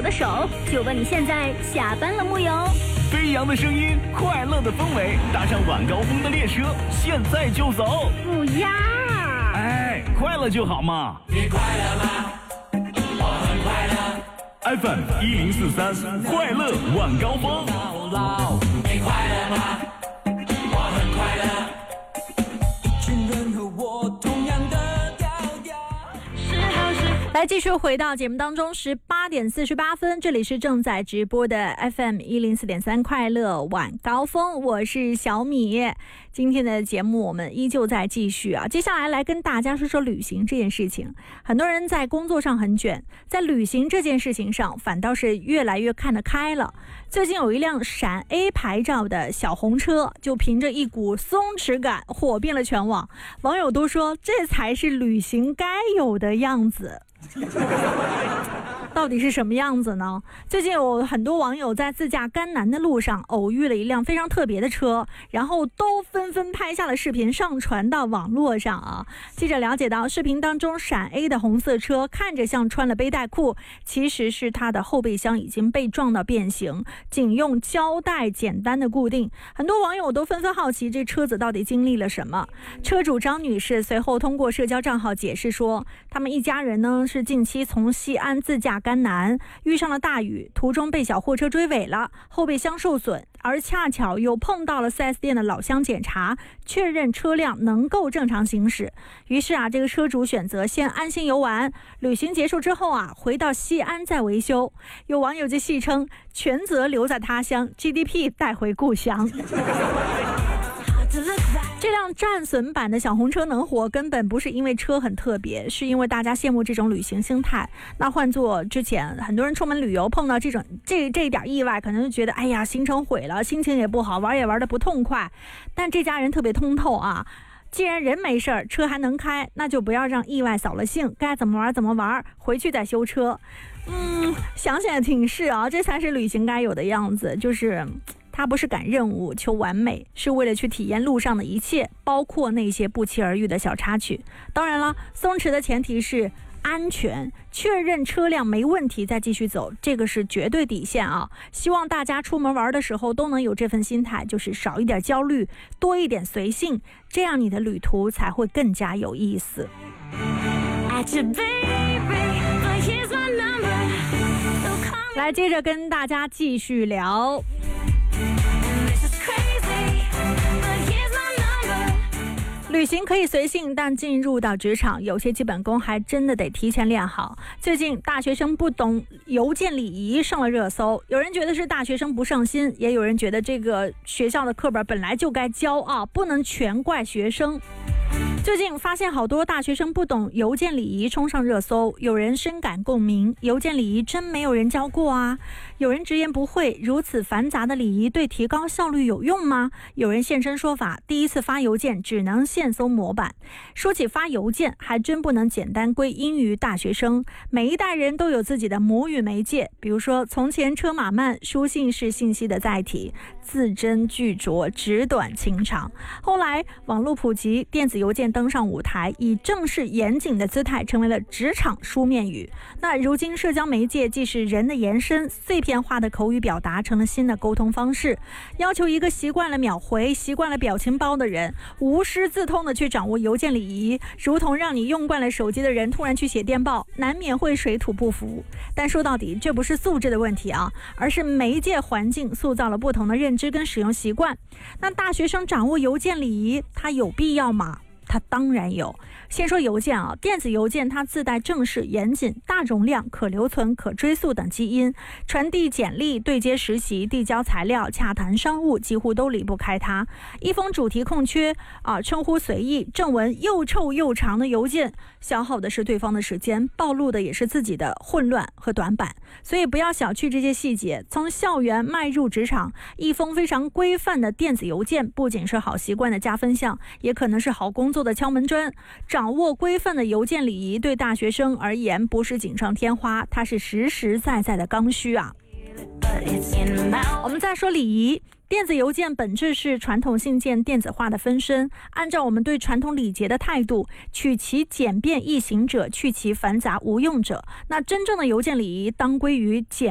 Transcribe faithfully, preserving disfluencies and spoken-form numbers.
的手，就问你现在下班了木有？ 飞扬的声音，快乐的氛围，搭上晚高峰的列车，现在就走。 不要！ 哎，快乐就好嘛。 你快乐吗？我很快乐。 F M 一零四三，快乐晚高峰。 你快乐吗？我很快乐。情人和我同样的调调。 来继续回到节目当中，十八点四十八分，这里是正在直播的 F M 一零四点三快乐晚高峰，我是小米。今天的节目我们依旧在继续啊，接下来来跟大家说说旅行这件事情。很多人在工作上很卷，在旅行这件事情上反倒是越来越看得开了。最近有一辆陕 A 牌照的小红车，就凭着一股松弛感火遍了全网，网友都说这才是旅行该有的样子。到底是什么样子呢？最近有很多网友在自驾甘南的路上偶遇了一辆非常特别的车，然后都纷纷拍下了视频上传到网络上啊。记者了解到，视频当中陕 A 的红色车看着像穿了背带裤，其实是它的后备箱已经被撞到变形，仅用胶带简单的固定。很多网友都纷纷好奇这车子到底经历了什么。车主张女士随后通过社交账号解释说，他们一家人呢是近期从西安自驾甘南，遇上了大雨，途中被小货车追尾了，后备箱受损，而恰巧又碰到了 四 S 店的老乡检查，确认车辆能够正常行驶。于是啊，这个车主选择先安心游玩，旅行结束之后啊，回到西安再维修。有网友就戏称，全责留在他乡 ，G D P 带回故乡。这辆战损版的小红车能火，根本不是因为车很特别，是因为大家羡慕这种旅行心态。那换做之前很多人出门旅游碰到这种这这一点意外，可能就觉得哎呀行程毁了，心情也不好，玩也玩得不痛快。但这家人特别通透啊，既然人没事儿，车还能开，那就不要让意外扫了兴，该怎么玩怎么玩，回去再修车。嗯，想想也挺是啊，这才是旅行该有的样子，就是他不是赶任务求完美，是为了去体验路上的一切，包括那些不期而遇的小插曲。当然了，松弛的前提是安全，确认车辆没问题再继续走，这个是绝对底线啊！希望大家出门玩的时候都能有这份心态，就是少一点焦虑，多一点随性，这样你的旅途才会更加有意思。来，接着跟大家继续聊。旅行可以随性，但进入到职场，有些基本功还真的得提前练好。最近大学生不懂邮件礼仪上了热搜，有人觉得是大学生不上心，也有人觉得这个学校的课本本来就该教啊，不能全怪学生。最近发现好多大学生不懂邮件礼仪冲上热搜，有人深感共鸣，邮件礼仪真没有人教过啊。有人直言不讳，如此繁杂的礼仪对提高效率有用吗？有人现身说法，第一次发邮件只能现搜模板。说起发邮件，还真不能简单归因于大学生，每一代人都有自己的母语媒介，比如说从前车马慢，书信是信息的载体，字斟句酌，纸短情长。后来网络普及，电子邮件登上舞台，以正式严谨的姿态成为了职场书面语。那如今社交媒介既是人的延伸，碎片化的口语表达成了新的沟通方式，要求一个习惯了秒回、习惯了表情包的人无师自通的去掌握邮件礼仪，如同让你用惯了手机的人突然去写电报，难免会水土不服。但说到底，这不是素质的问题啊，而是媒介环境塑造了不同的认知跟使用习惯。那大学生掌握邮件礼仪，它有必要吗？它当然有。先说邮件啊，电子邮件它自带正式、严谨、大容量、可留存、可追溯等基因，传递简历、对接实习、递交材料、洽谈商务，几乎都离不开它。一封主题空缺啊，称呼随意、正文又臭又长的邮件，消耗的是对方的时间，暴露的也是自己的混乱和短板。所以不要小觑这些细节。从校园迈入职场，一封非常规范的电子邮件，不仅是好习惯的加分项，也可能是好工作的敲门砖。掌握规范的邮件礼仪，对大学生而言不是锦上添花，它是实实在在的刚需啊。我们再说礼仪，电子邮件本质是传统信件电子化的分身，按照我们对传统礼节的态度，取其简便易行者，去其繁杂无用者。那真正的邮件礼仪当归于简